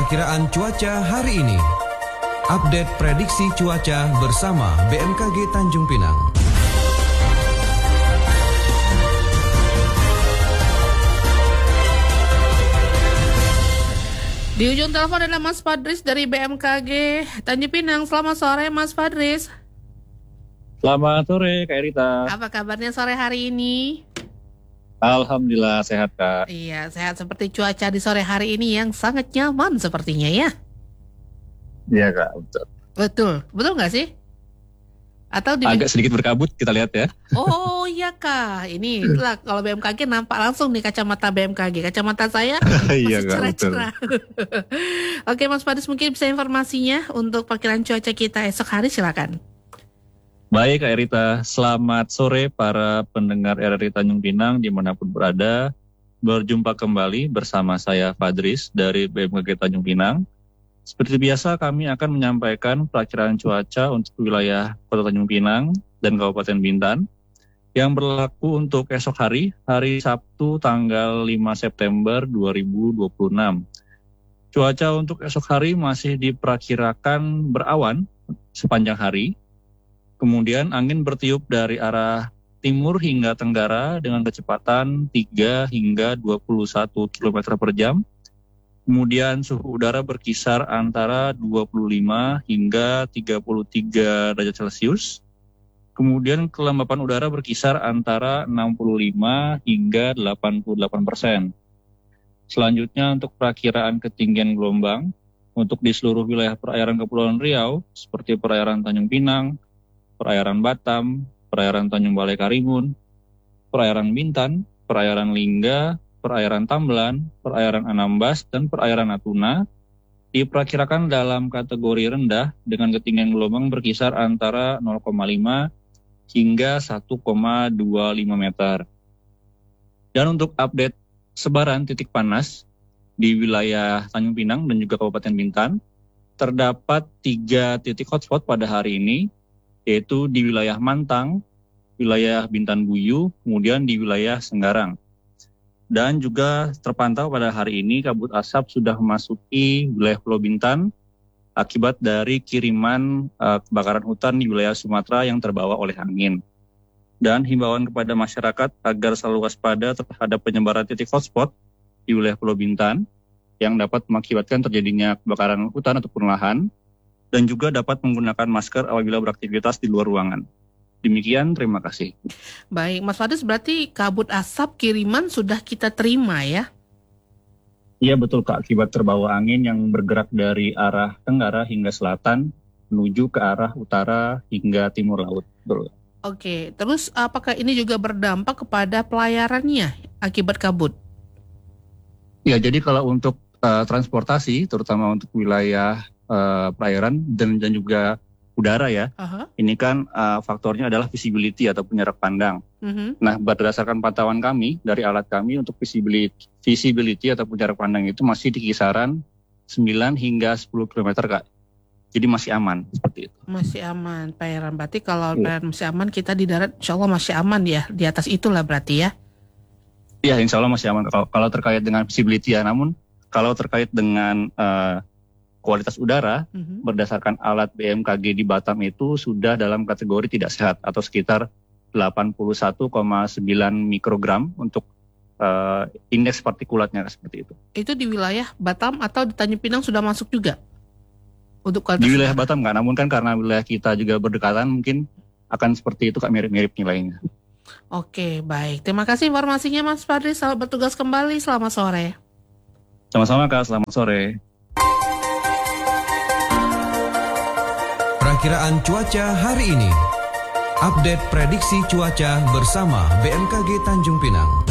Perakiraan cuaca hari ini. Update prediksi cuaca bersama BMKG Tanjung Pinang. Di ujung telepon ada Mas Fadris dari BMKG Tanjung Pinang. Selamat sore Mas Fadris. Selamat sore Kak Rita. Apa kabarnya sore hari ini? Alhamdulillah sehat Kak. Iya, sehat seperti cuaca di sore hari ini yang sangat nyaman sepertinya ya. Iya Kak, betul. Betul nggak sih? Atau agak sedikit berkabut kita lihat ya. Oh iya Kak, ini itulah kalau BMKG nampak langsung nih kacamata BMKG. Kacamata saya Iya, masih Kak, cerah-cerah. Oke Mas Fadris, mungkin bisa informasinya untuk perkiraan cuaca kita esok hari, silakan. Baik Kak Rita, selamat sore para pendengar RRI Tanjung Pinang dimanapun berada. Berjumpa kembali bersama saya Fadris dari BMKG Tanjung Pinang. Seperti biasa kami akan menyampaikan perakiraan cuaca untuk wilayah Kota Tanjung Pinang dan Kabupaten Bintan yang berlaku untuk esok hari Sabtu tanggal 5 September 2026. Cuaca untuk esok hari masih diperkirakan berawan sepanjang hari. Kemudian angin bertiup dari arah timur hingga tenggara dengan kecepatan 3 hingga 21 km per jam. Kemudian suhu udara berkisar antara 25 hingga 33 derajat Celcius. Kemudian kelembapan udara berkisar antara 65 hingga 88%. Selanjutnya untuk perakiraan ketinggian gelombang untuk di seluruh wilayah perairan Kepulauan Riau seperti perairan Tanjung Pinang, perairan Batam, perairan Tanjung Balai Karimun, perairan Bintan, perairan Lingga, perairan Tambelan, perairan Anambas, dan perairan Natuna diperkirakan dalam kategori rendah dengan ketinggian gelombang berkisar antara 0,5 hingga 1,25 meter. Dan untuk update sebaran titik panas di wilayah Tanjung Pinang dan juga Kabupaten Bintan, terdapat 3 titik hotspot pada hari ini, yaitu di wilayah Mantang, wilayah Bintan Buyu, kemudian di wilayah Senggarang. Dan juga terpantau pada hari ini kabut asap sudah memasuki wilayah Pulau Bintan akibat dari kiriman kebakaran hutan di wilayah Sumatera yang terbawa oleh angin. Dan himbauan kepada masyarakat agar selalu waspada terhadap penyebaran titik hotspot di wilayah Pulau Bintan yang dapat mengakibatkan terjadinya kebakaran hutan ataupun lahan, dan juga dapat menggunakan masker apabila beraktivitas di luar ruangan. Demikian, terima kasih. Baik, Mas Fadris, berarti kabut asap kiriman sudah kita terima ya? Iya betul Kak, akibat terbawa angin yang bergerak dari arah tenggara hingga selatan menuju ke arah utara hingga timur laut. Betul. Oke, terus apakah ini juga berdampak kepada pelayarannya akibat kabut? Ya, jadi kalau untuk transportasi, terutama untuk wilayah perairan dan juga udara ya, ini kan faktornya adalah visibility atau jarak pandang. Nah, berdasarkan pantauan kami dari alat kami untuk visibility atau jarak pandang itu masih di kisaran 9 hingga 10 km Kak. Jadi masih aman seperti itu. Masih aman perairan, berarti kalau perairan masih aman, kita di darat insya Allah masih aman ya, di atas itulah berarti ya? Iya, insya Allah masih aman kalau terkait dengan visibility ya, namun kalau terkait dengan kualitas udara, berdasarkan alat BMKG di Batam itu sudah dalam kategori tidak sehat atau sekitar 81,9 mikrogram untuk indeks partikulatnya seperti itu. Itu di wilayah Batam atau di Tanjung Pinang sudah masuk juga? Untuk kualitas di wilayah udara? Batam nggak, namun kan karena wilayah kita juga berdekatan mungkin akan seperti itu Kak, mirip-mirip nilainya. Oke, baik. Terima kasih informasinya Mas Fadris. Selamat bertugas kembali. Selamat sore. Sama-sama Kak, selamat sore. Perakiraan cuaca hari ini. Update prediksi cuaca bersama BMKG Tanjung Pinang.